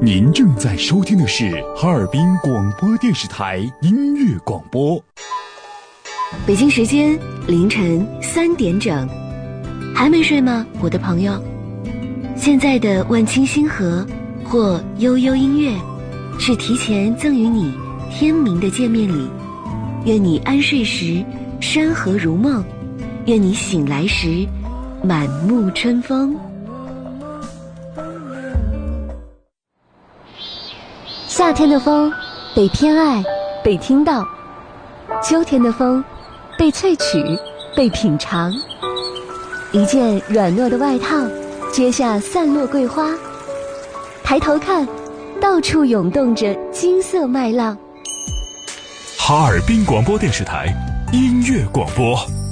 您正在收听的是哈尔滨广播电视台音乐广播。 北京时间凌晨3点整，还没睡吗，我的朋友？现在的万青星河或悠悠音乐，是提前赠予你天明的见面礼。愿你安睡时山河如梦，愿你醒来时满目春风。夏天的风被偏爱，被听到；秋天的风被萃取，被品尝。一件软糯的外套，揭下散落桂花。抬头看，到处涌动着金色麦浪。 哈尔滨广播电视台音乐广播。